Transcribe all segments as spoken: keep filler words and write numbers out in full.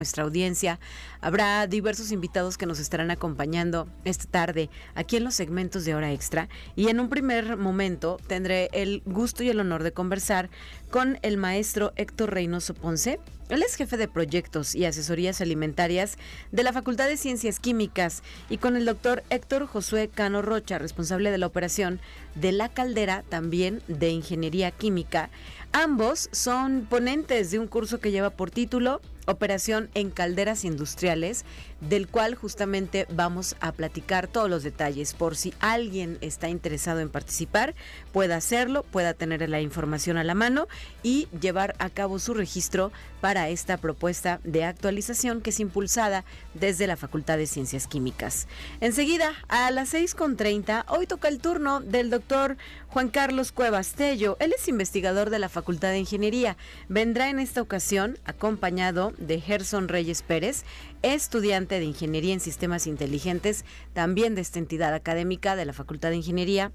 nuestra audiencia. Habrá diversos invitados que nos estarán acompañando esta tarde aquí en los segmentos de Hora Extra, y en un primer momento tendré el gusto y el honor de conversar con el maestro Héctor Reynoso Ponce. Él es jefe de proyectos y asesorías alimentarias de la Facultad de Ciencias Químicas, y con el doctor Héctor Josué Cano Rocha, responsable de la operación de La Caldera, también de Ingeniería Química. Ambos son ponentes de un curso que lleva por título Operación en Calderas Industriales, del cual justamente vamos a platicar todos los detalles. Por si alguien está interesado en participar, pueda hacerlo, pueda tener la información a la mano y llevar a cabo su registro para esta propuesta de actualización que es impulsada desde la Facultad de Ciencias Químicas. Enseguida, a las seis con treinta, hoy toca el turno del doctor Juan Carlos Cuevas Tello. Él es investigador de la Facultad de Ingeniería. Vendrá en esta ocasión acompañado de Gerson Reyes Pérez, estudiante de Ingeniería en Sistemas Inteligentes, también de esta entidad académica de la Facultad de Ingeniería.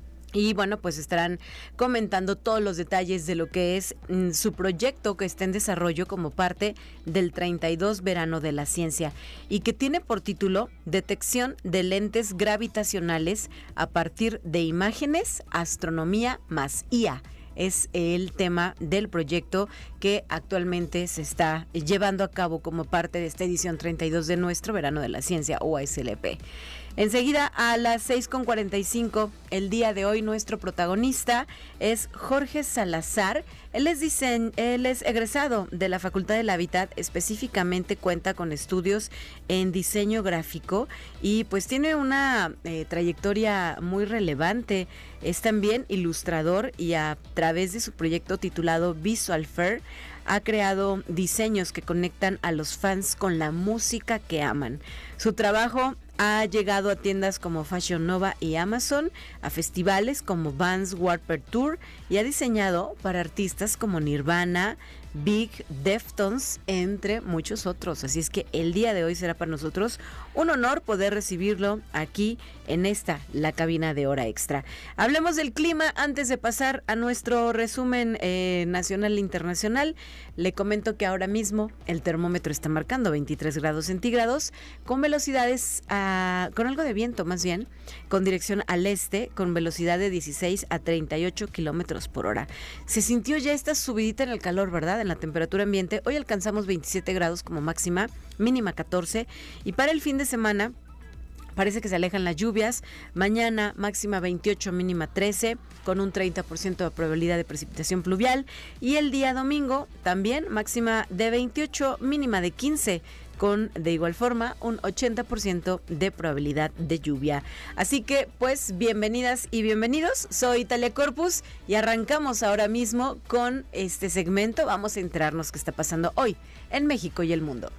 Y bueno, pues estarán comentando todos los detalles de lo que es mm, su proyecto que está en desarrollo como parte del treinta y dos Verano de la Ciencia, y que tiene por título Detección de lentes gravitacionales a partir de imágenes, astronomía más I A. Es el tema del proyecto que actualmente se está llevando a cabo como parte de esta edición treinta y dos de nuestro Verano de la Ciencia, o A S L P. Enseguida, a las seis con cuarenta y cinco, el día de hoy nuestro protagonista es Jorge Salazar. Él es, dise- él es egresado de la Facultad del Hábitat, específicamente cuenta con estudios en diseño gráfico y pues tiene una eh, trayectoria muy relevante. Es también ilustrador y a través de su proyecto titulado Visual Fair ha creado diseños que conectan a los fans con la música que aman. Su trabajo ha llegado a tiendas como Fashion Nova y Amazon, a festivales como Vans Warped Tour, y ha diseñado para artistas como Nirvana, Big, Deftones, entre muchos otros. Así es que el día de hoy será para nosotros un honor poder recibirlo aquí en esta, la cabina de Hora Extra. Hablemos del clima antes de pasar a nuestro resumen eh, nacional e internacional. Le comento que ahora mismo el termómetro está marcando veintitrés grados centígrados, con velocidades, a, con algo de viento más bien, con dirección al este, con velocidad de dieciséis a treinta y ocho kilómetros por hora. Se sintió ya esta subidita en el calor, ¿verdad? En la temperatura ambiente. Hoy alcanzamos veintisiete grados como máxima, mínima catorce, y para el fin de semana parece que se alejan las lluvias. Mañana máxima veintiocho, mínima trece, con un treinta por ciento de probabilidad de precipitación pluvial, y el día domingo también máxima de veintiocho, mínima de quince, con de igual forma un ochenta por ciento de probabilidad de lluvia. Así que pues bienvenidas y bienvenidos, soy Talia Corpus y arrancamos ahora mismo con este segmento. Vamos a enterarnos qué está pasando hoy en México y el mundo.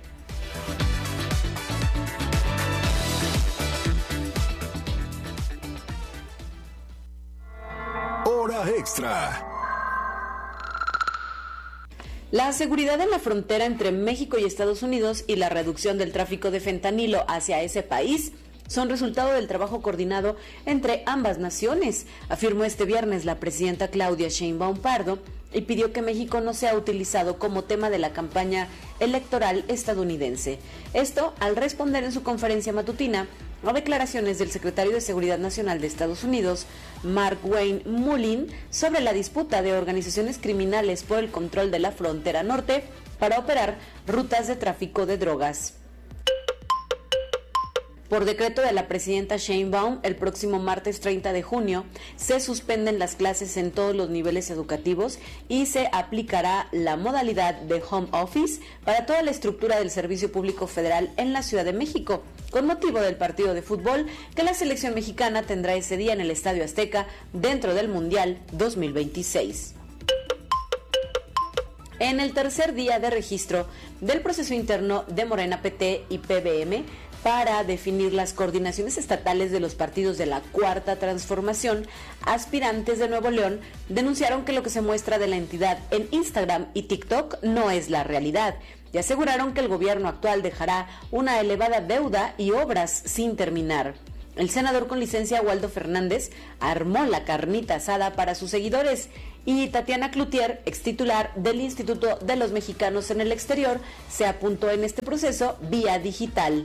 Hora Extra. La seguridad en la frontera entre México y Estados Unidos y la reducción del tráfico de fentanilo hacia ese país son resultado del trabajo coordinado entre ambas naciones, afirmó este viernes la presidenta Claudia Sheinbaum Pardo, y pidió que México no sea utilizado como tema de la campaña electoral estadounidense. Esto al responder en su conferencia matutina a declaraciones del secretario de Seguridad Nacional de Estados Unidos, Mark Wayne Mullin, sobre la disputa de organizaciones criminales por el control de la frontera norte para operar rutas de tráfico de drogas. Por decreto de la presidenta Sheinbaum, el próximo martes treinta de junio se suspenden las clases en todos los niveles educativos y se aplicará la modalidad de home office para toda la estructura del Servicio Público Federal en la Ciudad de México, con motivo del partido de fútbol que la selección mexicana tendrá ese día en el Estadio Azteca dentro del Mundial dos mil veintiséis. En el tercer día de registro del proceso interno de Morena, P T y P B M, para definir las coordinaciones estatales de los partidos de la Cuarta Transformación, aspirantes de Nuevo León denunciaron que lo que se muestra de la entidad en Instagram y TikTok no es la realidad, y aseguraron que el gobierno actual dejará una elevada deuda y obras sin terminar. El senador con licencia Waldo Fernández armó la carnita asada para sus seguidores y Tatiana Cloutier, ex titular del Instituto de los Mexicanos en el Exterior, se apuntó en este proceso vía digital.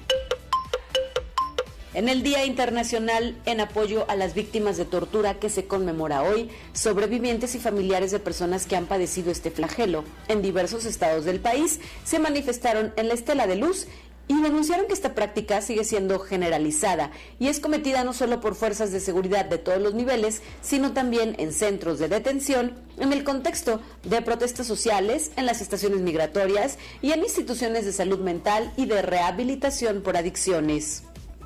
En el Día Internacional en apoyo a las víctimas de tortura que se conmemora hoy, sobrevivientes y familiares de personas que han padecido este flagelo en diversos estados del país se manifestaron en la Estela de Luz y denunciaron que esta práctica sigue siendo generalizada y es cometida no solo por fuerzas de seguridad de todos los niveles, sino también en centros de detención, en el contexto de protestas sociales, en las estaciones migratorias y en instituciones de salud mental y de rehabilitación por adicciones.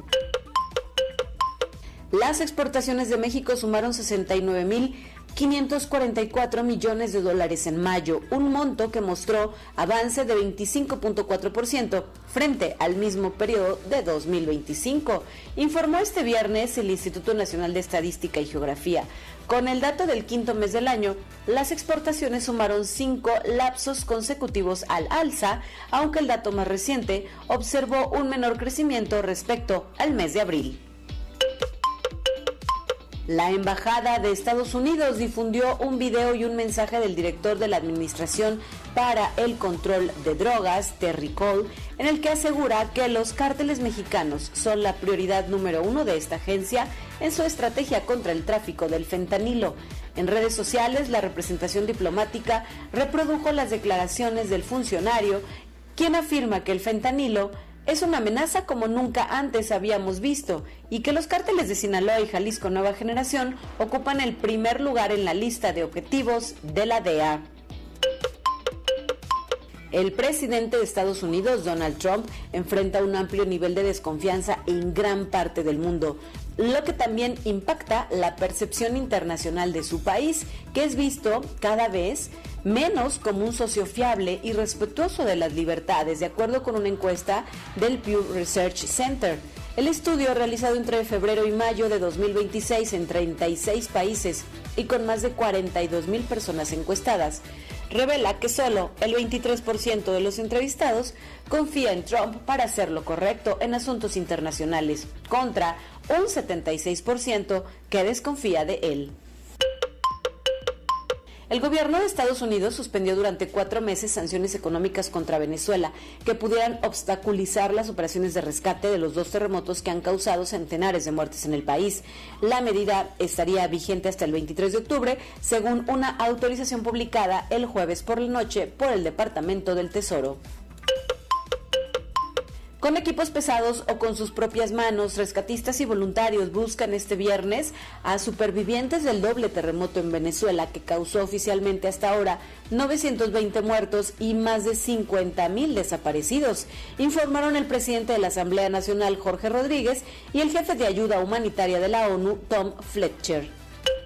Las exportaciones de México sumaron sesenta y nueve mil quinientos cuarenta y cuatro millones de dólares en mayo, un monto que mostró avance de veinticinco punto cuatro por ciento frente al mismo periodo de dos mil veinticinco, informó este viernes el Instituto Nacional de Estadística y Geografía. Con el dato del quinto mes del año, las exportaciones sumaron cinco lapsos consecutivos al alza, aunque el dato más reciente observó un menor crecimiento respecto al mes de abril. La Embajada de Estados Unidos difundió un video y un mensaje del director de la Administración para el Control de Drogas, Terry Cole, en el que asegura que los cárteles mexicanos son la prioridad número uno de esta agencia en su estrategia contra el tráfico del fentanilo. En redes sociales, la representación diplomática reprodujo las declaraciones del funcionario, quien afirma que el fentanilo es una amenaza como nunca antes habíamos visto y que los cárteles de Sinaloa y Jalisco Nueva Generación ocupan el primer lugar en la lista de objetivos de la D E A. El presidente de Estados Unidos, Donald Trump, enfrenta un amplio nivel de desconfianza en gran parte del mundo, lo que también impacta la percepción internacional de su país, que es visto cada vez menos como un socio fiable y respetuoso de las libertades, de acuerdo con una encuesta del Pew Research Center. El estudio, realizado entre febrero y mayo de dos mil veintiséis en treinta y seis países y con más de cuarenta y dos mil personas encuestadas, revela que solo el veintitrés por ciento de los entrevistados confía en Trump para hacer lo correcto en asuntos internacionales, contra un setenta y seis por ciento que desconfía de él. El gobierno de Estados Unidos suspendió durante cuatro meses sanciones económicas contra Venezuela que pudieran obstaculizar las operaciones de rescate de los dos terremotos que han causado centenares de muertes en el país. La medida estaría vigente hasta el veintitrés de octubre, según una autorización publicada el jueves por la noche por el Departamento del Tesoro. Con equipos pesados o con sus propias manos, rescatistas y voluntarios buscan este viernes a supervivientes del doble terremoto en Venezuela que causó oficialmente hasta ahora novecientos veinte muertos y más de cincuenta mil desaparecidos, informaron el presidente de la Asamblea Nacional, Jorge Rodríguez, y el jefe de ayuda humanitaria de la ONU, Tom Fletcher.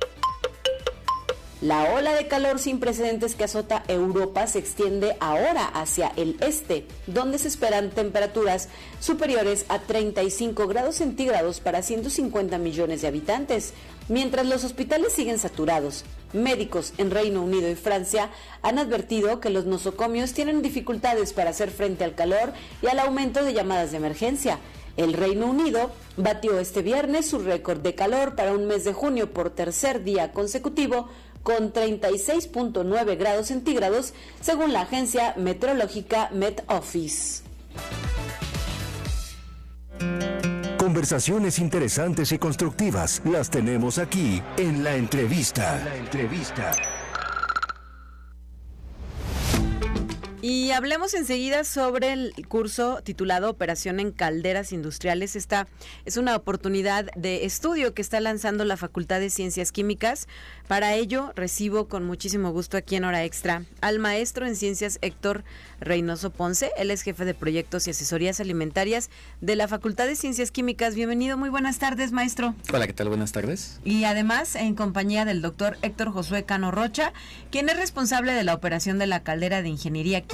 La ola de calor sin precedentes que azota Europa se extiende ahora hacia el este, donde se esperan temperaturas superiores a treinta y cinco grados centígrados para ciento cincuenta millones de habitantes, mientras los hospitales siguen saturados. Médicos en Reino Unido y Francia han advertido que los nosocomios tienen dificultades para hacer frente al calor y al aumento de llamadas de emergencia. El Reino Unido batió este viernes su récord de calor para un mes de junio por tercer día consecutivo, con treinta y seis punto nueve grados centígrados, según la agencia meteorológica Met Office. Conversaciones interesantes y constructivas las tenemos aquí en La Entrevista. La Entrevista. Y hablemos enseguida sobre el curso titulado Operación en Calderas Industriales. Esta es una oportunidad de estudio que está lanzando la Facultad de Ciencias Químicas. Para ello, recibo con muchísimo gusto aquí en Hora Extra al maestro en Ciencias Héctor Reynoso Ponce. Él es jefe de proyectos y asesorías alimentarias de la Facultad de Ciencias Químicas. Bienvenido, muy buenas tardes, maestro. Hola, ¿qué tal? Buenas tardes. Y además, en compañía del doctor Héctor Josué Cano Rocha, quien es responsable de la operación de la caldera de Ingeniería Química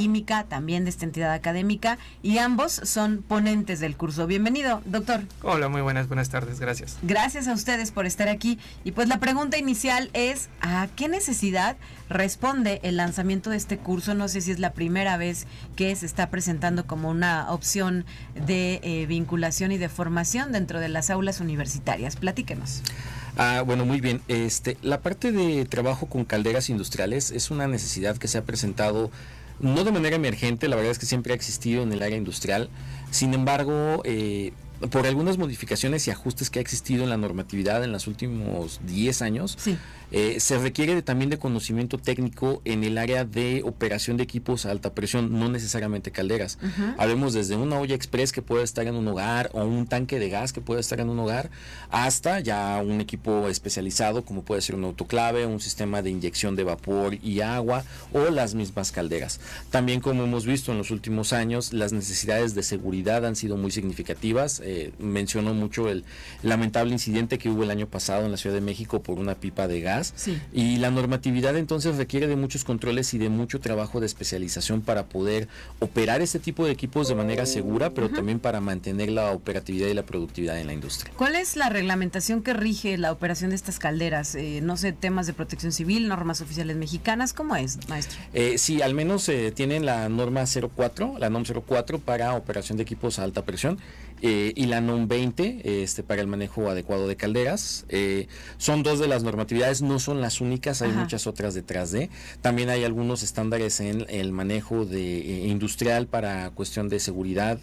química, también de esta entidad académica, y ambos son ponentes del curso. Bienvenido, doctor. Hola, muy buenas, buenas tardes, gracias. Gracias a ustedes por estar aquí. Y pues la pregunta inicial es, ¿a qué necesidad responde el lanzamiento de este curso? No sé si es la primera vez que se está presentando como una opción de eh, vinculación y de formación dentro de las aulas universitarias. Platíquenos. Ah, bueno, muy bien. Este, la parte de trabajo con calderas industriales es una necesidad que se ha presentado no de manera emergente, la verdad es que siempre ha existido en el área industrial. Sin embargo, eh, por algunas modificaciones y ajustes que ha existido en la normatividad en los últimos diez años, sí. eh, se requiere de, también de conocimiento técnico en el área de operación de equipos a alta presión, no necesariamente calderas. Uh-huh. Hablemos desde una olla express que puede estar en un hogar o un tanque de gas que puede estar en un hogar, hasta ya un equipo especializado como puede ser un autoclave, un sistema de inyección de vapor y agua o las mismas calderas. También, como hemos visto en los últimos años, las necesidades de seguridad han sido muy significativas. Eh, mencionó mucho el lamentable incidente que hubo el año pasado en la Ciudad de México por una pipa de gas, sí. y la normatividad entonces requiere de muchos controles y de mucho trabajo de especialización para poder operar este tipo de equipos de manera segura, pero uh-huh. también para mantener la operatividad y la productividad en la industria. ¿Cuál es la reglamentación que rige la operación de estas calderas? Eh, no sé, temas de protección civil, normas oficiales mexicanas, ¿cómo es, maestro? Eh, sí, al menos eh, tienen la norma cero cuatro, la NOM cero cuatro para operación de equipos a alta presión, eh, y la NOM veinte este, para el manejo adecuado de calderas. Eh, son dos de las normatividades, no son las únicas, hay Ajá. muchas otras detrás de. También hay algunos estándares en el manejo de eh, industrial para cuestión de seguridad,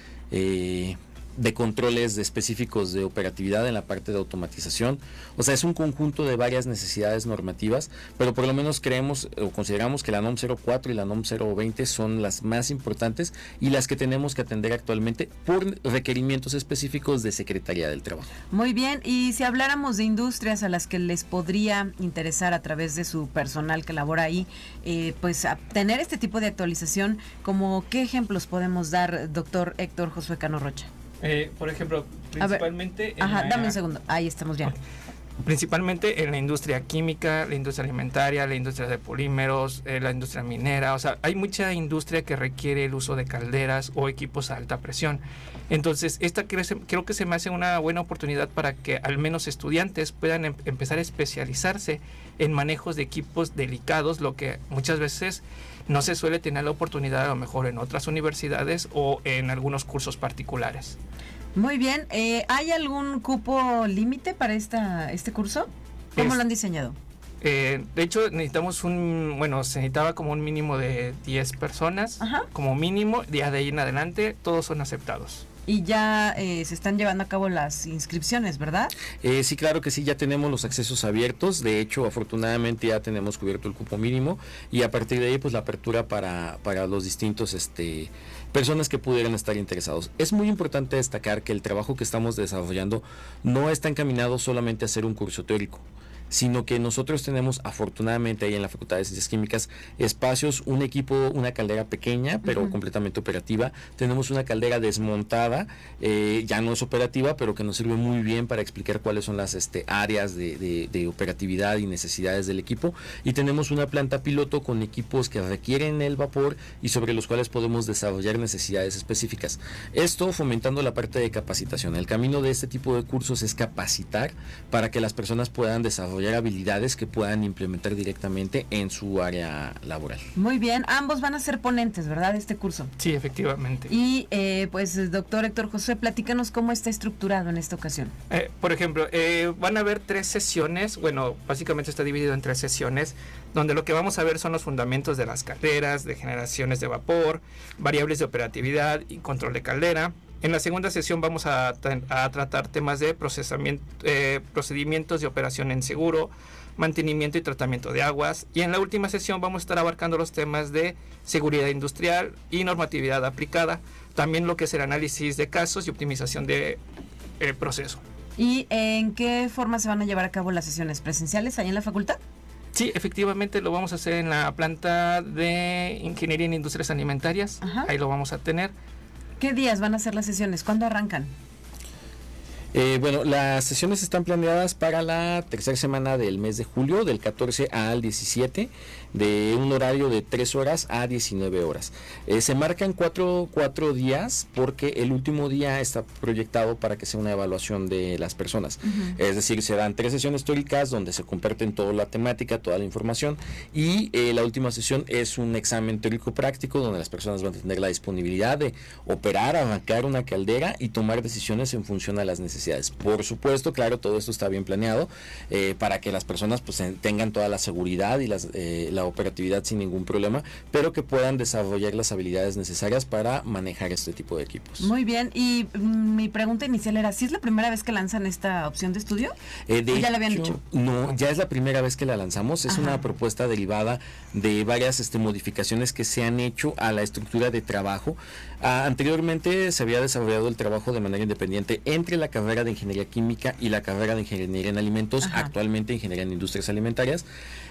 eh, de controles de específicos de operatividad en la parte de automatización. O sea, es un conjunto de varias necesidades normativas, pero por lo menos creemos o consideramos que la NOM cero cuatro y la NOM cero veinte son las más importantes y las que tenemos que atender actualmente por requerimientos específicos de Secretaría del Trabajo. Muy bien, y si habláramos de industrias a las que les podría interesar a través de su personal que labora ahí, eh, pues a tener este tipo de actualización, ¿como qué ejemplos podemos dar, doctor Héctor Josué Cano Rocha? Eh, por ejemplo, principalmente... Ver, ajá, la, dame un segundo, ahí estamos ya. Principalmente en la industria química, la industria alimentaria, la industria de polímeros, eh, la industria minera, o sea, hay mucha industria que requiere el uso de calderas o equipos a alta presión. Entonces, esta creo, creo que se me hace una buena oportunidad para que al menos estudiantes puedan em- empezar a especializarse en manejos de equipos delicados, lo que muchas veces no se suele tener la oportunidad a lo mejor en otras universidades o en algunos cursos particulares. Muy bien, eh, ¿hay algún cupo límite para esta este curso? ¿Cómo es, lo han diseñado? Eh, de hecho, necesitamos un, bueno, se necesitaba como un mínimo de diez personas, Ajá. como mínimo, ya de ahí en adelante todos son aceptados. Y ya eh, se están llevando a cabo las inscripciones, ¿verdad? Eh, sí, claro que sí, ya tenemos los accesos abiertos. De hecho, afortunadamente ya tenemos cubierto el cupo mínimo y a partir de ahí, pues la apertura para, para los distintos este, personas que pudieran estar interesados. Es muy importante destacar que el trabajo que estamos desarrollando no está encaminado solamente a hacer un curso teórico, sino que nosotros tenemos afortunadamente ahí en la Facultad de Ciencias Químicas espacios, un equipo, una caldera pequeña pero uh-huh. completamente operativa, tenemos una caldera desmontada, eh, ya no es operativa pero que nos sirve muy bien para explicar cuáles son las este, áreas de, de, de operatividad y necesidades del equipo, y tenemos una planta piloto con equipos que requieren el vapor y sobre los cuales podemos desarrollar necesidades específicas. Esto fomentando la parte de capacitación. El camino de este tipo de cursos es capacitar para que las personas puedan desarrollar habilidades que puedan implementar directamente en su área laboral. Muy bien, ambos van a ser ponentes, ¿verdad?, de este curso. Sí, efectivamente. Y eh, pues, doctor Héctor Josué, platícanos cómo está estructurado en esta ocasión. Eh, por ejemplo, eh, van a haber tres sesiones, bueno, básicamente está dividido en tres sesiones, donde lo que vamos a ver son los fundamentos de las calderas, de generaciones de vapor, variables de operatividad y control de caldera. En la segunda sesión vamos a, a tratar temas de procesamiento, eh, procedimientos de operación en seguro, mantenimiento y tratamiento de aguas. Y en la última sesión vamos a estar abarcando los temas de seguridad industrial y normatividad aplicada. También lo que es el análisis de casos y optimización de eh, proceso. ¿Y en qué forma se van a llevar a cabo las sesiones? ¿Presenciales ahí en la facultad? Sí, efectivamente lo vamos a hacer en la planta de Ingeniería en Industrias Alimentarias. Ajá. Ahí lo vamos a tener. ¿Qué días van a ser las sesiones? ¿Cuándo arrancan? Eh, bueno, las sesiones están planeadas para la tercera semana del mes de julio, del catorce al diecisiete, de un horario de tres horas a diecinueve horas. Eh, se marcan cuatro, cuatro días porque el último día está proyectado para que sea una evaluación de las personas. Uh-huh. Es decir, se dan tres sesiones teóricas donde se comparten toda la temática, toda la información, y eh, la última sesión es un examen teórico práctico donde las personas van a tener la disponibilidad de operar, arrancar una caldera y tomar decisiones en función a las necesidades. Por supuesto, claro, todo esto está bien planeado eh, para que las personas pues tengan toda la seguridad y las, eh, la operatividad sin ningún problema, pero que puedan desarrollar las habilidades necesarias para manejar este tipo de equipos. Muy bien, y mm, mi pregunta inicial era, ¿sí es la primera vez que lanzan esta opción de estudio? Eh, de ¿O ya hecho, la habían dicho? No, ya es la primera vez que la lanzamos. Es Ajá. una propuesta derivada de varias este, modificaciones que se han hecho a la estructura de trabajo. Ah, anteriormente se había desarrollado el trabajo de manera independiente entre la carrera de Ingeniería Química y la carrera de Ingeniería en Alimentos, Ajá. actualmente Ingeniería en Industrias Alimentarias.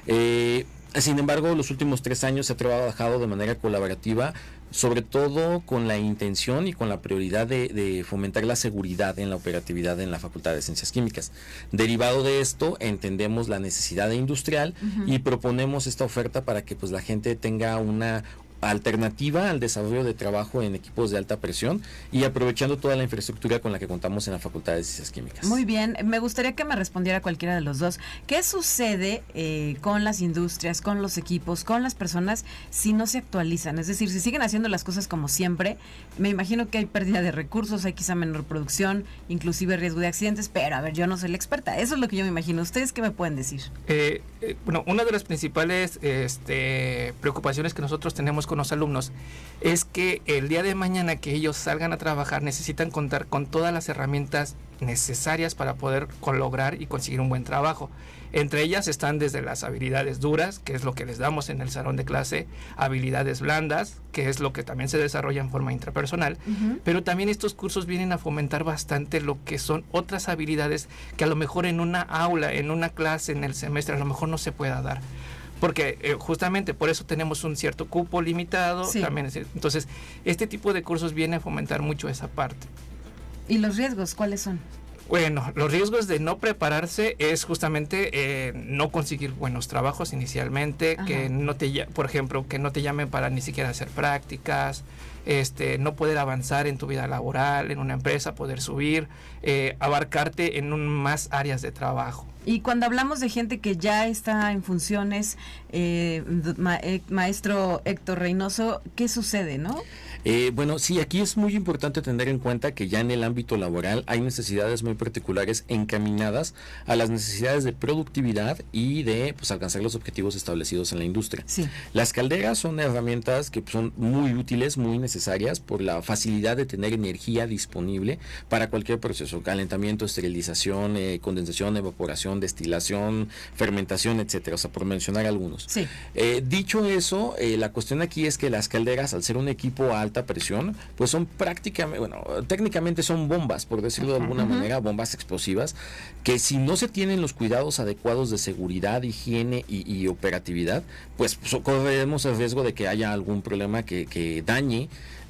Eh, sin embargo, los últimos tres años se ha trabajado de manera colaborativa, sobre todo con la intención y con la prioridad de, de fomentar la seguridad en la operatividad en la Facultad de Ciencias Químicas. Derivado de esto, entendemos la necesidad de industrial uh-huh. y proponemos esta oferta para que pues la gente tenga una alternativa al desarrollo de trabajo en equipos de alta presión y aprovechando toda la infraestructura con la que contamos en la Facultad de Ciencias Químicas. Muy bien, me gustaría que me respondiera cualquiera de los dos. ¿Qué sucede eh, con las industrias, con los equipos, con las personas si no se actualizan? Es decir, si siguen haciendo las cosas como siempre, me imagino que hay pérdida de recursos, hay quizá menor producción, inclusive riesgo de accidentes, pero a ver, yo no soy la experta, eso es lo que yo me imagino. ¿Ustedes qué me pueden decir? Eh, eh, bueno, una de las principales este, preocupaciones que nosotros tenemos con los alumnos es que el día de mañana que ellos salgan a trabajar necesitan contar con todas las herramientas necesarias para poder lograr y conseguir un buen trabajo. Entre ellas están desde las habilidades duras, que es lo que les damos en el salón de clase, habilidades blandas, que es lo que también se desarrolla en forma intrapersonal, uh-huh. pero también estos cursos vienen a fomentar bastante lo que son otras habilidades que a lo mejor en una aula, en una clase, en el semestre, a lo mejor no se pueda dar. Porque eh, justamente por eso tenemos un cierto cupo limitado. Sí. También es, entonces, este tipo de cursos viene a fomentar mucho esa parte. ¿Y los riesgos cuáles son? Bueno, los riesgos de no prepararse es justamente eh, no conseguir buenos trabajos inicialmente, Ajá. que no te, por ejemplo, que no te llamen para ni siquiera hacer prácticas, este, no poder avanzar en tu vida laboral, en una empresa, poder subir, eh, abarcarte en un, más áreas de trabajo. Y cuando hablamos de gente que ya está en funciones, eh, ma- eh, maestro Héctor Reynoso, ¿qué sucede, no? Eh, bueno, sí, aquí es muy importante tener en cuenta que ya en el ámbito laboral hay necesidades muy particulares encaminadas a las necesidades de productividad y de pues, alcanzar los objetivos establecidos en la industria. Sí. Las calderas son herramientas que son muy útiles, muy necesarias por la facilidad de tener energía disponible para cualquier proceso, calentamiento, esterilización, eh, condensación, evaporación, destilación, fermentación, etcétera, o sea, por mencionar algunos. Sí. Eh, dicho eso, eh, la cuestión aquí es que las calderas, al ser un equipo a alta presión, pues son prácticamente, bueno, técnicamente son bombas, por decirlo de alguna uh-huh. manera, bombas explosivas, que si no se tienen los cuidados adecuados de seguridad, higiene y, y operatividad, pues, pues corremos el riesgo de que haya algún problema que, que dañe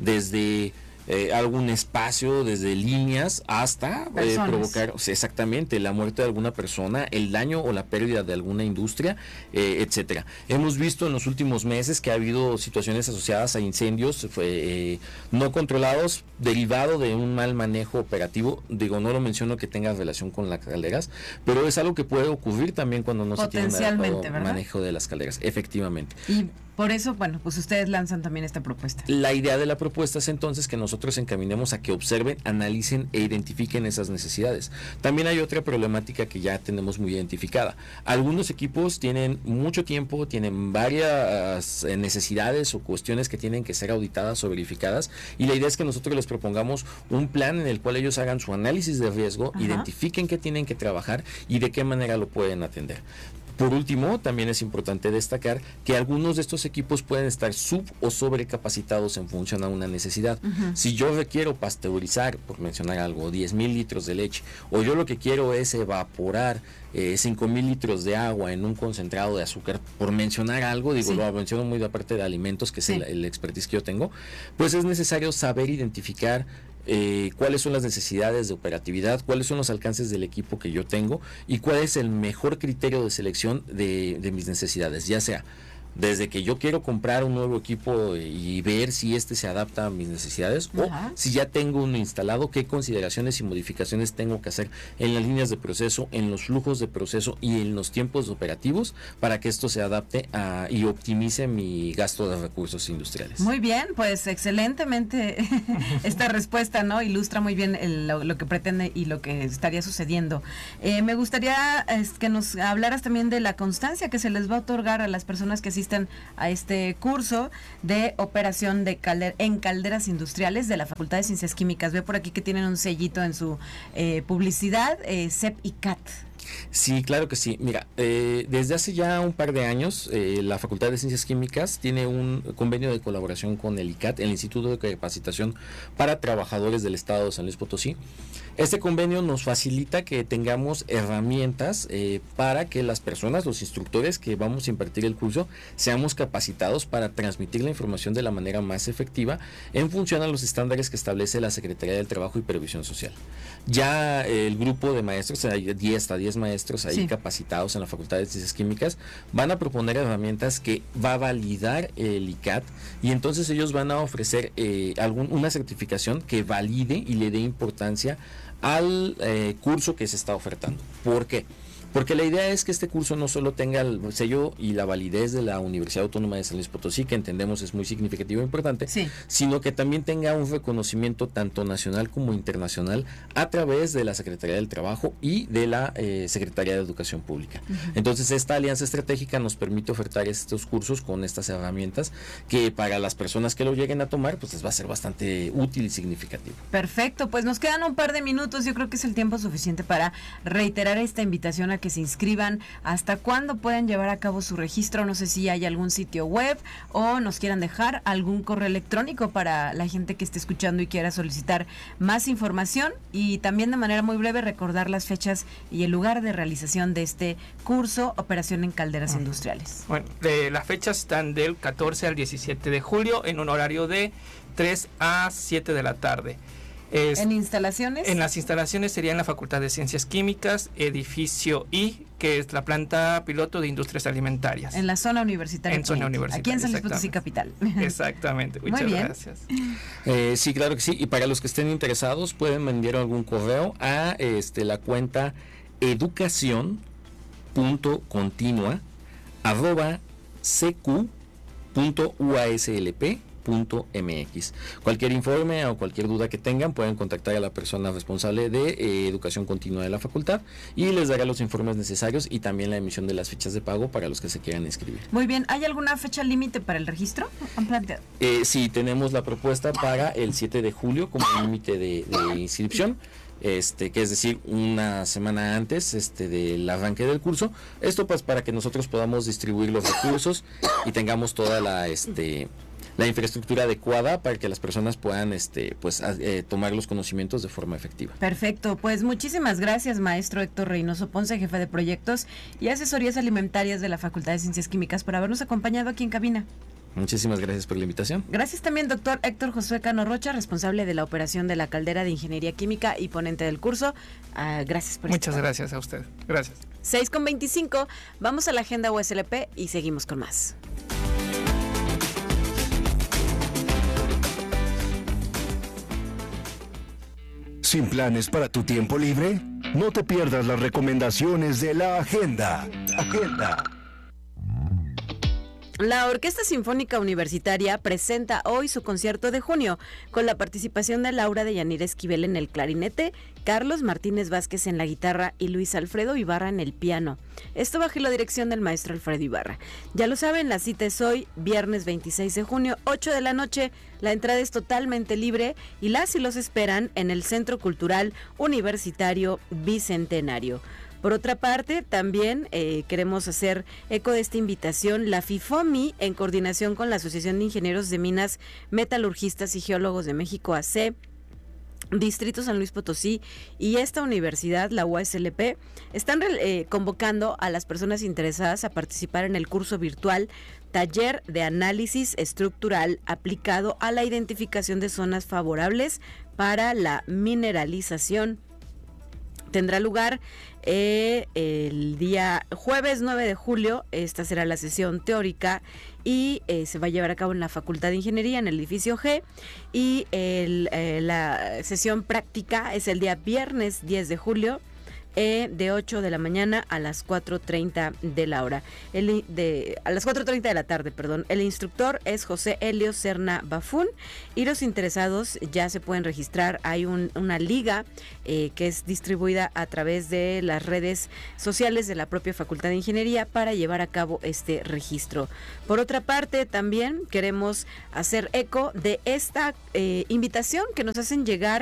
desde Eh, algún espacio, desde líneas hasta eh, provocar o sea, exactamente la muerte de alguna persona, el daño o la pérdida de alguna industria, eh, etcétera. Hemos visto en los últimos meses que ha habido situaciones asociadas a incendios eh, no controlados derivado de un mal manejo operativo. Digo, no lo menciono que tenga relación con las calderas, pero es algo que puede ocurrir también cuando no se tiene un adecuado manejo de las calderas, efectivamente. Y por eso, bueno, pues ustedes lanzan también esta propuesta. La idea de la propuesta es entonces que nosotros encaminemos a que observen, analicen e identifiquen esas necesidades. También hay otra problemática que ya tenemos muy identificada. Algunos equipos tienen mucho tiempo, tienen varias necesidades o cuestiones que tienen que ser auditadas o verificadas, y la idea es que nosotros les propongamos un plan en el cual ellos hagan su análisis de riesgo, Ajá. identifiquen qué tienen que trabajar y de qué manera lo pueden atender. Por último, también es importante destacar que algunos de estos equipos pueden estar sub o sobrecapacitados en función a una necesidad. Uh-huh. Si yo requiero pasteurizar, por mencionar algo, diez mil litros de leche, o yo lo que quiero es evaporar eh, cinco mil litros de agua en un concentrado de azúcar, por mencionar algo, digo, sí. lo menciono muy de aparte de alimentos, que es sí. el, el expertise que yo tengo, pues es necesario saber identificar eh, cuáles son las necesidades de operatividad, cuáles son los alcances del equipo que yo tengo y cuál es el mejor criterio de selección de, de mis necesidades, ya sea desde que yo quiero comprar un nuevo equipo y ver si este se adapta a mis necesidades, Ajá. o si ya tengo uno instalado, qué consideraciones y modificaciones tengo que hacer en las líneas de proceso, en los flujos de proceso y en los tiempos operativos para que esto se adapte a, y optimice mi gasto de recursos industriales. Muy bien, pues excelentemente esta respuesta, ¿no? Ilustra muy bien el, lo, lo que pretende y lo que estaría sucediendo. Eh, me gustaría es, que nos hablaras también de la constancia que se les va a otorgar a las personas que asisten a este curso de operación de calder en calderas industriales de la Facultad de Ciencias Químicas. Veo por aquí que tienen un sellito en su eh, publicidad, eh, C E P y C A T. Sí, claro que sí. Mira, eh, desde hace ya un par de años, eh, la Facultad de Ciencias Químicas tiene un convenio de colaboración con el I C A T, el Instituto de Capacitación para Trabajadores del Estado de San Luis Potosí. Este convenio nos facilita que tengamos herramientas eh, para que las personas, los instructores que vamos a impartir el curso, seamos capacitados para transmitir la información de la manera más efectiva en función a los estándares que establece la Secretaría del Trabajo y Previsión Social. Ya eh, el grupo de maestros, hay diez hasta diez maestros ahí sí. capacitados en la Facultad de Ciencias Químicas, van a proponer herramientas que va a validar el I C A T y entonces ellos van a ofrecer eh, algún, una certificación que valide y le dé importancia al eh, curso que se está ofertando. ¿Por qué? Porque la idea es que este curso no solo tenga el sello y la validez de la Universidad Autónoma de San Luis Potosí, que entendemos es muy significativo e importante, sí. sino que también tenga un reconocimiento tanto nacional como internacional a través de la Secretaría del Trabajo y de la eh, Secretaría de Educación Pública. Uh-huh. Entonces, esta alianza estratégica nos permite ofertar estos cursos con estas herramientas que para las personas que lo lleguen a tomar, pues les va a ser bastante útil y significativo. Perfecto, pues nos quedan un par de minutos, yo creo que es el tiempo suficiente para reiterar esta invitación a que se inscriban. ¿Hasta cuándo pueden llevar a cabo su registro? No sé si hay algún sitio web o nos quieran dejar algún correo electrónico para la gente que esté escuchando y quiera solicitar más información, y también de manera muy breve recordar las fechas y el lugar de realización de este curso Operación en Calderas uh-huh. Industriales. Bueno, de, las fechas están del catorce al diecisiete de julio en un horario de tres a siete de la tarde. Es, ¿En instalaciones? En las instalaciones sería en la Facultad de Ciencias Químicas, edificio I, que es la planta piloto de industrias alimentarias. En la zona universitaria. En zona universitaria. Aquí en San Luis Potosí capital. Exactamente. Muchas Muy bien. gracias. Eh, sí, claro que sí. Y para los que estén interesados pueden enviar algún correo a este la cuenta educación punto continua arroba c q punto u a s l p punto m x. Cualquier informe o cualquier duda que tengan pueden contactar a la persona responsable de eh, educación continua de la facultad y les dará los informes necesarios y también la emisión de las fechas de pago para los que se quieran inscribir. Muy bien, ¿hay alguna fecha límite para el registro? ¿Han planteado? Eh, sí, tenemos la propuesta para el siete de julio como límite de, de inscripción. Este, que es decir, una semana antes este, del arranque del curso. Esto pues para que nosotros podamos distribuir los recursos y tengamos toda la este la infraestructura adecuada para que las personas puedan este pues eh, tomar los conocimientos de forma efectiva. Perfecto, pues muchísimas gracias, maestro Héctor Reynoso Ponce, jefe de proyectos y asesorías alimentarias de la Facultad de Ciencias Químicas, por habernos acompañado aquí en cabina. Muchísimas gracias por la invitación. Gracias también, doctor Héctor Josué Cano Rocha, responsable de la operación de la caldera de Ingeniería Química y ponente del curso. Uh, gracias por Muchas estar. Gracias a usted. Gracias. seis con veinticinco, vamos a la agenda U S L P y seguimos con más. ¿Sin planes para tu tiempo libre? No te pierdas las recomendaciones de la agenda. Agenda. La Orquesta Sinfónica Universitaria presenta hoy su concierto de junio, con la participación de Laura de Yanira Esquivel en el clarinete, Carlos Martínez Vázquez en la guitarra y Luis Alfredo Ibarra en el piano. Esto bajo la dirección del maestro Alfredo Ibarra. Ya lo saben, la cita es hoy, viernes veintiséis de junio, ocho de la noche. La entrada es totalmente libre y las y los esperan en el Centro Cultural Universitario Bicentenario. Por otra parte, también eh, queremos hacer eco de esta invitación. La FIFOMI, en coordinación con la Asociación de Ingenieros de Minas, Metalurgistas y Geólogos de México, A C, Distrito San Luis Potosí y esta universidad, la U A S L P, están eh, convocando a las personas interesadas a participar en el curso virtual Taller de Análisis Estructural aplicado a la identificación de zonas favorables para la mineralización. Tendrá lugar eh, el día jueves nueve de julio. Esta será la sesión teórica y eh, se va a llevar a cabo en la Facultad de Ingeniería en el edificio G, y el, eh, la sesión práctica es el día viernes diez de julio eh, de ocho de la mañana a las cuatro treinta de la hora, el, de, a las cuatro treinta de la tarde, perdón. El instructor es José Helio Serna Bafún y los interesados ya se pueden registrar. Hay un, una liga eh, que es distribuida a través de las redes sociales de la propia Facultad de Ingeniería para llevar a cabo este registro. Por otra parte, también queremos hacer eco de esta eh, invitación que nos hacen llegar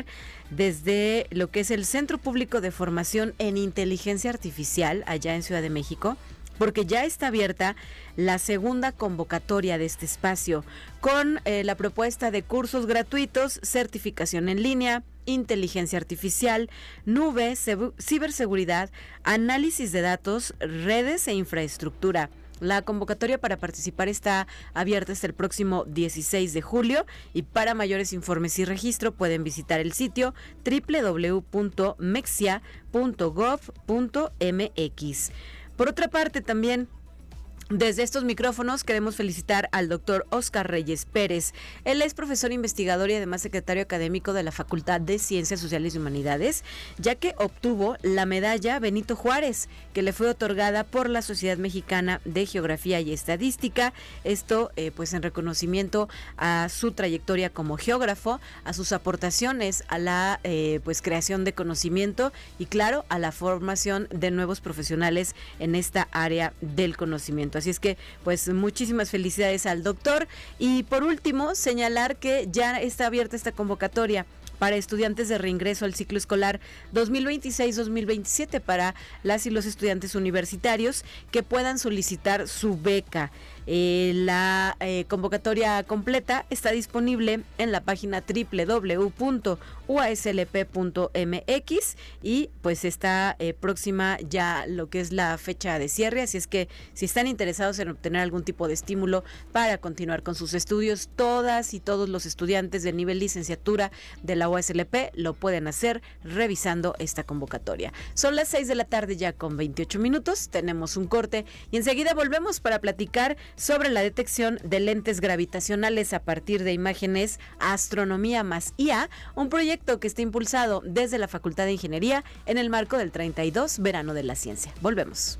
desde lo que es el Centro Público de Formación en Inteligencia Artificial allá en Ciudad de México, porque ya está abierta la segunda convocatoria de este espacio con eh, la propuesta de cursos gratuitos, certificación en línea, inteligencia artificial, nube, ciberseguridad, análisis de datos, redes e infraestructura. La convocatoria para participar está abierta hasta el próximo dieciséis de julio y para mayores informes y registro pueden visitar el sitio doble u doble u doble u punto mexia punto gov punto mx. Por otra parte, también desde estos micrófonos queremos felicitar al doctor Óscar Reyes Pérez. Él es profesor investigador y además secretario académico de la Facultad de Ciencias Sociales y Humanidades, ya que obtuvo la medalla Benito Juárez, que le fue otorgada por la Sociedad Mexicana de Geografía y Estadística. Esto eh, pues en reconocimiento a su trayectoria como geógrafo, a sus aportaciones a la eh, pues creación de conocimiento y claro, a la formación de nuevos profesionales en esta área del conocimiento. Así es que, pues, muchísimas felicidades al doctor. Y por último, señalar que ya está abierta esta convocatoria para estudiantes de reingreso al ciclo escolar dos mil veintiséis dos mil veintisiete para las y los estudiantes universitarios que puedan solicitar su beca. Eh, la eh, convocatoria completa está disponible en la página doble u doble u doble u punto u a s l p punto m x y pues está eh, próxima ya lo que es la fecha de cierre, así es que si están interesados en obtener algún tipo de estímulo para continuar con sus estudios, todas y todos los estudiantes del nivel licenciatura de la U A S L P lo pueden hacer revisando esta convocatoria. Son las seis de la tarde ya con veintiocho minutos, tenemos un corte y enseguida volvemos para platicar sobre la detección de lentes gravitacionales a partir de imágenes, astronomía más I A, un proyecto que está impulsado desde la Facultad de Ingeniería en el marco del treinta y dos Verano de la Ciencia. Volvemos.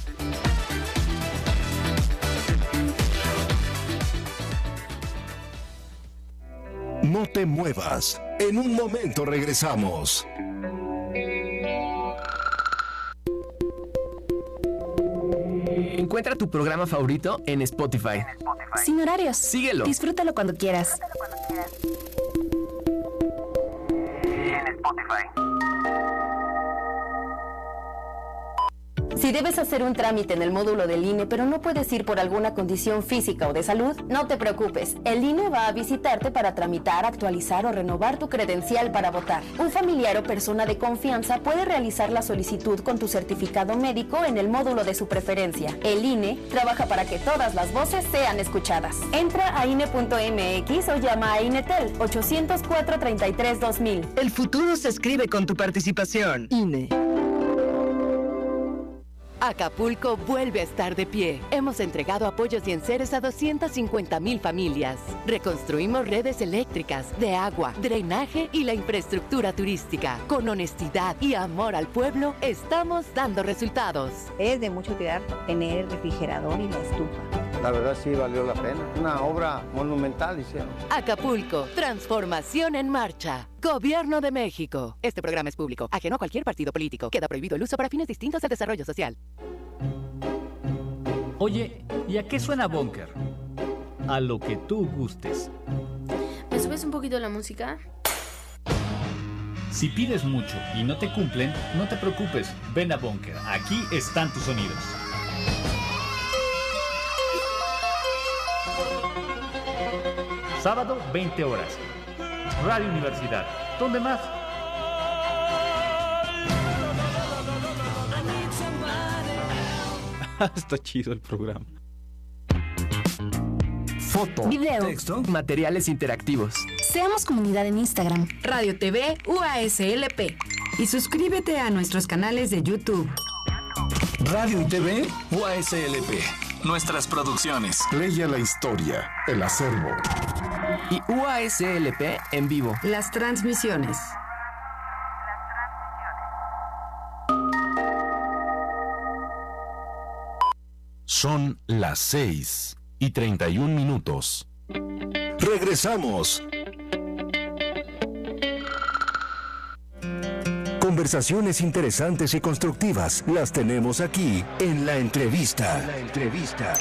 No te muevas. En un momento regresamos. Encuentra tu programa favorito en Spotify. Sin horarios. Síguelo. Disfrútalo cuando quieras. En Spotify. Si debes hacer un trámite en el módulo del I N E, pero no puedes ir por alguna condición física o de salud, no te preocupes. El I N E va a visitarte para tramitar, actualizar o renovar tu credencial para votar. Un familiar o persona de confianza puede realizar la solicitud con tu certificado médico en el módulo de su preferencia. El I N E trabaja para que todas las voces sean escuchadas. Entra a I N E punto M X o llama a INETEL ocho cero cuatro, treinta y tres, dos mil. El futuro se escribe con tu participación. I N E. Acapulco vuelve a estar de pie. Hemos entregado apoyos y enseres a doscientas cincuenta mil familias. Reconstruimos redes eléctricas, de agua, drenaje y la infraestructura turística. Con honestidad y amor al pueblo, estamos dando resultados. Es de mucha utilidad tener el refrigerador y la estufa. La verdad sí valió la pena. Una obra monumental hicieron. Acapulco, transformación en marcha. Gobierno de México. Este programa es público, ajeno a cualquier partido político. Queda prohibido el uso para fines distintos del desarrollo social. Oye, ¿y a qué suena Bunker? A lo que tú gustes. ¿Me subes un poquito la música? Si pides mucho y no te cumplen, no te preocupes. Ven a Bunker. Aquí están tus sonidos. Sábado, veinte horas. Radio Universidad. ¿Dónde más? Está chido el programa. Foto, video, texto, materiales interactivos. Seamos comunidad en Instagram, Radio T V U A S L P. Y suscríbete a nuestros canales de YouTube. Radio y T V U A S L P. Nuestras producciones. Leia la historia, el acervo. Y U A S L P en vivo. Las transmisiones. Son las seis y treinta y un minutos. Regresamos. Conversaciones interesantes y constructivas las tenemos aquí en La Entrevista. La Entrevista.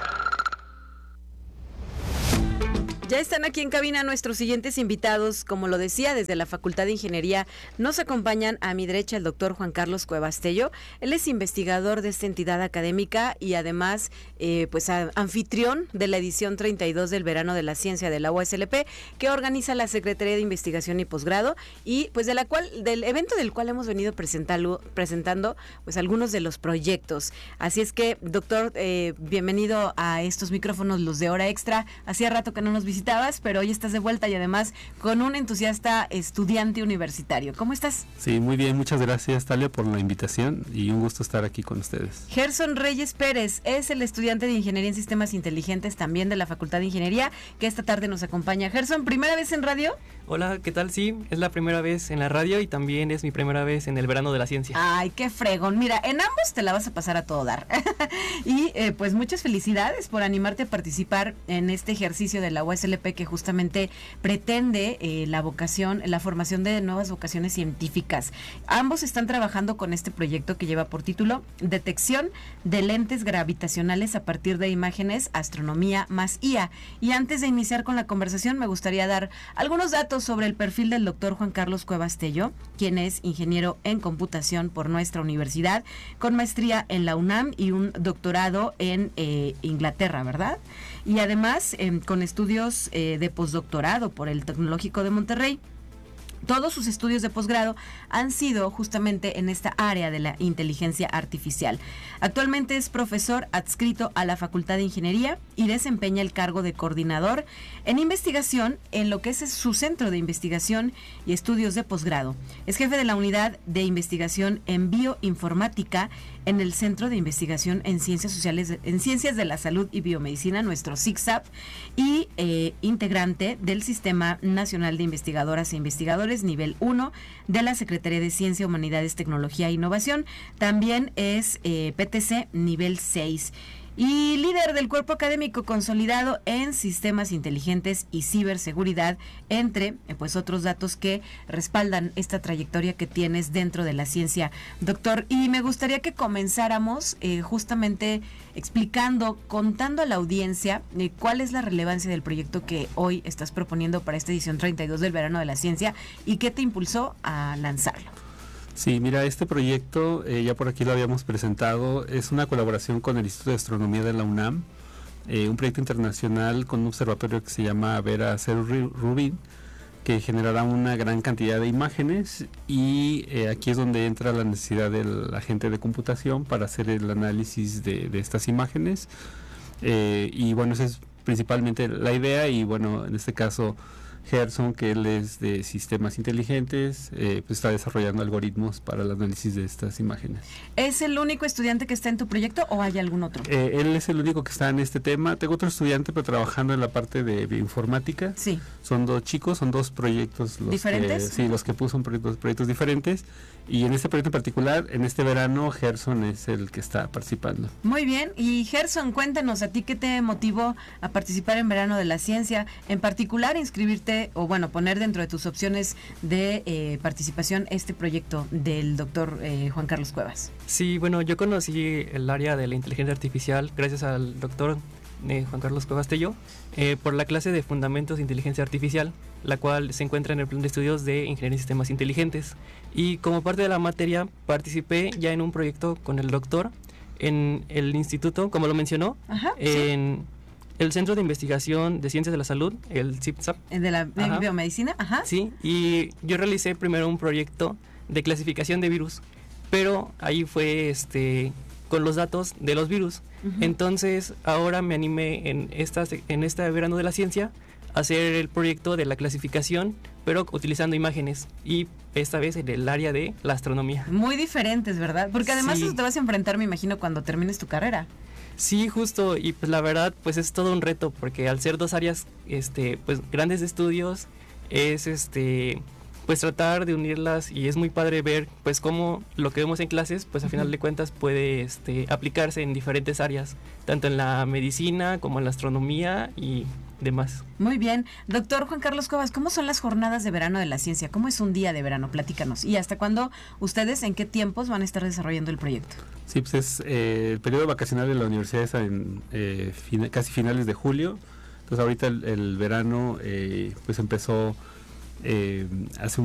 Ya están aquí en cabina nuestros siguientes invitados. Como lo decía, desde la Facultad de Ingeniería nos acompañan a mi derecha el doctor Juan Carlos Cuevas Tello. Él es investigador de esta entidad académica y además eh, pues a, anfitrión de la edición treinta y dos del Verano de la Ciencia de la U A S L P, que organiza la Secretaría de Investigación y Posgrado, y pues de la cual, del evento del cual hemos venido presentando, presentando pues algunos de los proyectos. Así es que, doctor, eh, bienvenido a estos micrófonos, los de Hora Extra. Hacía rato que no nos visitabas, pero hoy estás de vuelta y además con un entusiasta estudiante universitario. ¿Cómo estás? Sí, muy bien, muchas gracias, Talia, por la invitación y un gusto estar aquí con ustedes. Gerson Reyes Pérez es el estudiante de Ingeniería en Sistemas Inteligentes también de la Facultad de Ingeniería, que esta tarde nos acompaña. Gerson, ¿primera vez en radio? Hola, ¿qué tal? Sí, es la primera vez en la radio y también es mi primera vez en el Verano de la Ciencia. Ay, qué fregón. Mira, en ambos te la vas a pasar a todo dar. Y eh, pues muchas felicidades por animarte a participar en este ejercicio de la U A S L P que justamente pretende eh, la vocación, la formación de nuevas vocaciones científicas. Ambos están trabajando con este proyecto que lleva por título Detección de lentes gravitacionales a partir de imágenes, astronomía más I A. Y antes de iniciar con la conversación me gustaría dar algunos datos sobre el perfil del doctor Juan Carlos Cuevas Tello, quien es ingeniero en computación por nuestra universidad, con maestría en la UNAM y un doctorado en eh, Inglaterra, ¿verdad? Y además eh, con estudios eh, de postdoctorado por el Tecnológico de Monterrey. Todos sus estudios de posgrado han sido justamente en esta área de la inteligencia artificial. Actualmente es profesor adscrito a la Facultad de Ingeniería y desempeña el cargo de coordinador en investigación en lo que es su centro de investigación y estudios de posgrado. Es jefe de la unidad de investigación en bioinformática en el Centro de Investigación en Ciencias Sociales, en Ciencias de la Salud y Biomedicina, nuestro C I C S A P, y eh, integrante del Sistema Nacional de Investigadoras e Investigadores nivel uno de la Secretaría de Ciencia, Humanidades, Tecnología e Innovación. También es eh, P T C nivel seis. Y líder del cuerpo académico consolidado en sistemas inteligentes y ciberseguridad, entre eh, pues otros datos que respaldan esta trayectoria que tienes dentro de la ciencia, doctor. Y me gustaría que comenzáramos eh, justamente explicando, contando a la audiencia eh, cuál es la relevancia del proyecto que hoy estás proponiendo para esta edición treinta y dos del Verano de la Ciencia y qué te impulsó a lanzarlo. Sí, mira, este proyecto, eh, ya por aquí lo habíamos presentado, es una colaboración con el Instituto de Astronomía de la UNAM, eh, un proyecto internacional con un observatorio que se llama Vera Cero Rubin, que generará una gran cantidad de imágenes y eh, aquí es donde entra la necesidad del agente de computación para hacer el análisis de, de estas imágenes. Eh, y bueno, esa es principalmente la idea y bueno, en este caso Gerson, que él es de sistemas inteligentes, eh, pues está desarrollando algoritmos para el análisis de estas imágenes. ¿Es el único estudiante que está en tu proyecto o hay algún otro? Eh, él es el único que está en este tema. Tengo otro estudiante, pero trabajando en la parte de bioinformática. Sí. Son dos chicos, son dos proyectos. Los ¿Diferentes? Que, sí, los que puso son proyectos, proyectos diferentes. Y en este proyecto en particular, en este verano, Gerson es el que está participando. Muy bien. Y Gerson, cuéntanos, ¿a ti qué te motivó a participar en Verano de la Ciencia? En particular, inscribirte o bueno, poner dentro de tus opciones de eh, participación este proyecto del doctor eh, Juan Carlos Cuevas. Sí, bueno, yo conocí el área de la inteligencia artificial gracias al doctor eh, Juan Carlos Cuevas Tello eh, por la clase de Fundamentos de Inteligencia Artificial, la cual se encuentra en el plan de estudios de Ingeniería en Sistemas Inteligentes. Y como parte de la materia participé ya en un proyecto con el doctor en el instituto, como lo mencionó, Ajá, en... sí. el Centro de Investigación de Ciencias de la Salud, el C I P S A P. ¿El de la Ajá. biomedicina? Ajá. Sí, y yo realicé primero un proyecto de clasificación de virus, pero ahí fue este con los datos de los virus. Uh-huh. Entonces, ahora me animé en esta en este verano de la ciencia a hacer el proyecto de la clasificación, pero utilizando imágenes, y esta vez en el área de la astronomía. Muy diferentes, ¿verdad? Porque además Sí. eso te vas a enfrentar, me imagino, cuando termines tu carrera. Sí, justo, y pues la verdad pues es todo un reto, porque al ser dos áreas este pues grandes de estudios, es este pues tratar de unirlas, y es muy padre ver pues cómo lo que vemos en clases pues a final de cuentas puede este aplicarse en diferentes áreas, tanto en la medicina como en la astronomía y demás. Muy bien. Doctor Juan Carlos Cuevas, ¿cómo son las jornadas de verano de la ciencia? ¿Cómo es un día de verano? Platícanos. ¿Y hasta cuándo ustedes, en qué tiempos van a estar desarrollando el proyecto? Sí, pues es eh, el periodo vacacional de la universidad es en eh, fin, casi finales de julio. Entonces ahorita el, el verano eh, pues empezó eh, hace un